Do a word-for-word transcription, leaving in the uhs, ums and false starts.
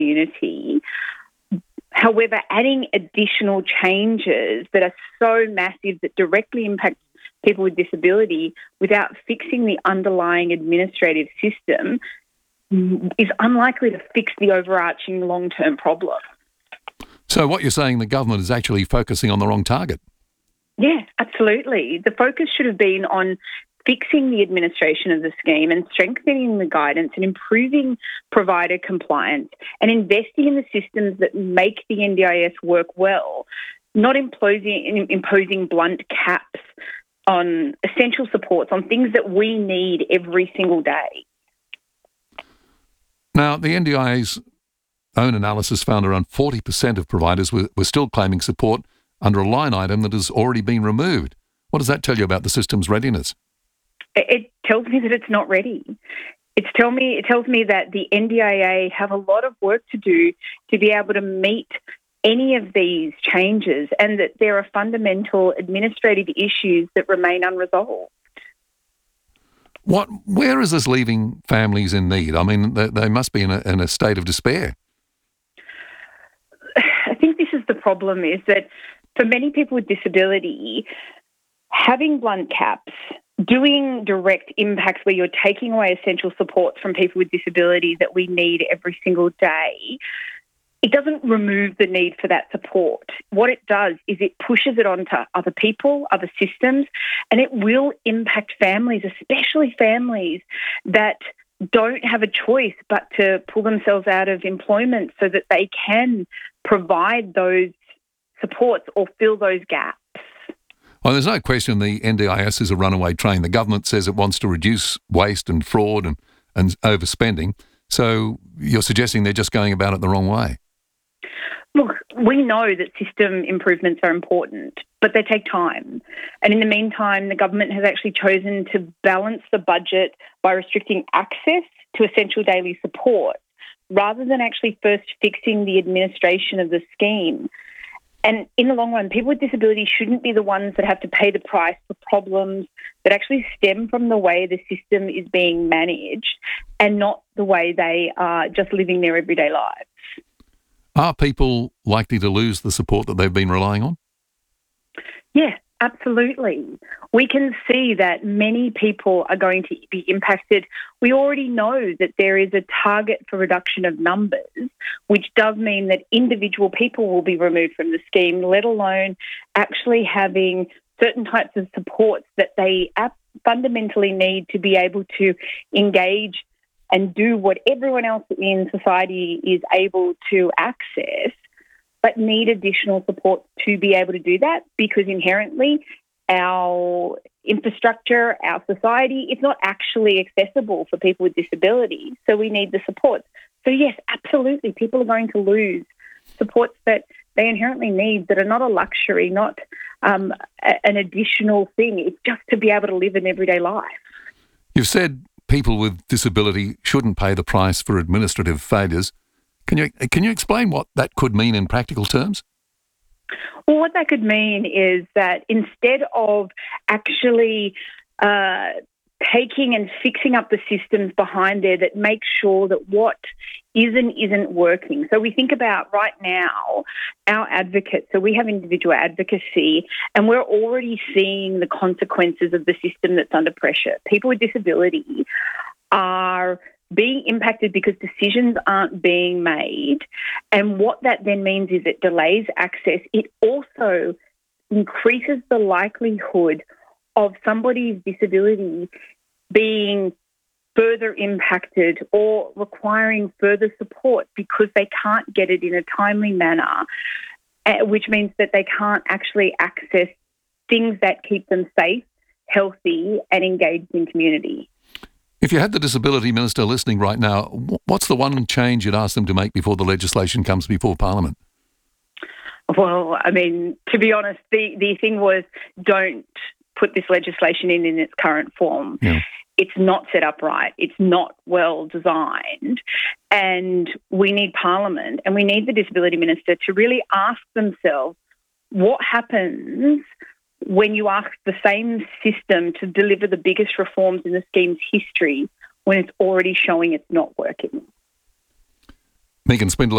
community. However, adding additional changes that are so massive that directly impact people with disability without fixing the underlying administrative system is unlikely to fix the overarching long-term problem. So what you're saying, the government is actually focusing on the wrong target? Yeah, absolutely. The focus should have been on fixing the administration of the scheme and strengthening the guidance and improving provider compliance and investing in the systems that make the N D I S work well, not imposing, imposing blunt caps on essential supports, on things that we need every single day. Now, the N D I A's own analysis found around forty percent of providers were, were still claiming support under a line item that has already been removed. What does that tell you about the system's readiness? It tells me that it's not ready. It's tell me, it tells me that the N D I A have a lot of work to do to be able to meet any of these changes, and that there are fundamental administrative issues that remain unresolved. What? Where is this leaving families in need? I mean, they, they must be in a, in a state of despair. I think this is the problem, is that for many people with disability, having blunt caps, doing direct impacts where you're taking away essential support from people with disability that we need every single day, it doesn't remove the need for that support. What it does is it pushes it onto other people, other systems, and it will impact families, especially families that don't have a choice but to pull themselves out of employment so that they can provide those supports or fill those gaps. Well, there's no question the N D I S is a runaway train. The government says it wants to reduce waste and fraud and, and overspending. So you're suggesting they're just going about it the wrong way? Look, we know that system improvements are important, but they take time. And in the meantime, the government has actually chosen to balance the budget by restricting access to essential daily support rather than actually first fixing the administration of the scheme. And in the long run, people with disability shouldn't be the ones that have to pay the price for problems that actually stem from the way the system is being managed and not the way they are just living their everyday lives. Are people likely to lose the support that they've been relying on? Yeah, absolutely. We can see that many people are going to be impacted. We already know that there is a target for reduction of numbers, which does mean that individual people will be removed from the scheme, let alone actually having certain types of supports that they fundamentally need to be able to engage and do what everyone else in society is able to access, but need additional support to be able to do that, because inherently our infrastructure, our society, it's not actually accessible for people with disabilities. So we need the support. So yes, absolutely, people are going to lose supports that they inherently need, that are not a luxury, not um, a, an additional thing. It's just to be able to live an everyday life. You've said people with disability shouldn't pay the price for administrative failures. Can you can you explain what that could mean in practical terms? Well, what that could mean is that instead of actually uh, taking and fixing up the systems behind there that make sure that what isn't isn't working. So we think about right now our advocates. So we have individual advocacy, and we're already seeing the consequences of the system that's under pressure. People with disability are being impacted because decisions aren't being made. And what that then means is it delays access. It also increases the likelihood of somebody's disability being further impacted or requiring further support because they can't get it in a timely manner, which means that they can't actually access things that keep them safe, healthy, and engaged in community. If you had the Disability Minister listening right now, what's the one change you'd ask them to make before the legislation comes before Parliament? Well, I mean, to be honest, the, the thing was don't put this legislation in in its current form. Yeah. It's not set up right. It's not well designed. And we need Parliament and we need the Disability Minister to really ask themselves what happens when you ask the same system to deliver the biggest reforms in the scheme's history when it's already showing it's not working. Megan Spindler